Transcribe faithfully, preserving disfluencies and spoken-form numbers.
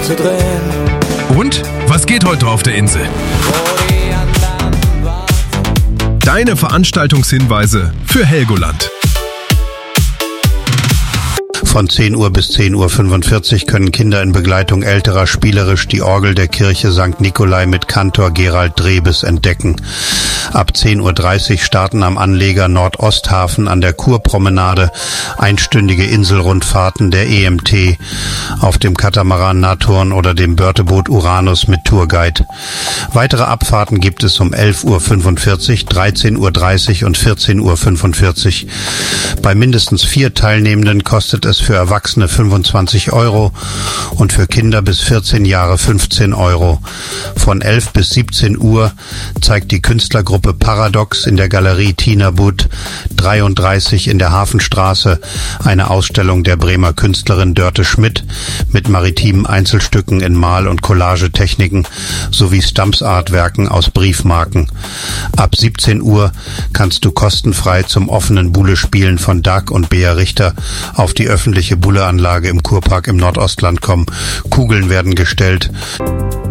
umzudrehen. Und was geht heute auf der Insel? Deine Veranstaltungshinweise für Helgoland. Von zehn Uhr bis zehn Uhr fünfundvierzig können Kinder in Begleitung älterer spielerisch die Orgel der Kirche Sankt Nikolai mit Kantor Gerald Drebes entdecken. Ab zehn Uhr dreißig starten am Anleger Nordosthafen an der Kurpromenade einstündige Inselrundfahrten der E M T auf dem Katamaran Nathorn oder dem Börteboot Uranus mit Tourguide. Weitere Abfahrten gibt es um elf Uhr fünfundvierzig, dreizehn Uhr dreißig und vierzehn Uhr fünfundvierzig. Bei mindestens vier Teilnehmenden kostet es für Erwachsene fünfundzwanzig Euro und für Kinder bis vierzehn Jahre fünfzehn Euro. Von elf bis siebzehn Uhr zeigt die Künstlergruppe Paradox in der Galerie Tina Butt dreiunddreißig in der Hafenstraße eine Ausstellung der Bremer Künstlerin Dörte Schmidt mit maritimen Einzelstücken in Mal- und Collagetechniken sowie Stamps-Artwerken aus Briefmarken. Ab siebzehn Uhr kannst du kostenfrei zum offenen Bulle-Spielen von Dag und Bea Richter auf die öffentliche Bulle-Anlage im Kurpark im Nordostland kommen. Kugeln werden gestellt.